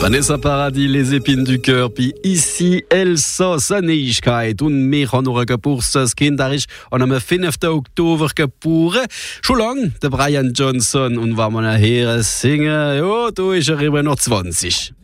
Vanessa Paradis, les épines du cœur, puis ici Elsa Saneichkeit und wir haben noch ein Geburtstagskind, der ist am 5. Oktober geboren. Schon lang, der Brian Johnson, und wenn wir nachher singen, ja, da ist er immer noch 20.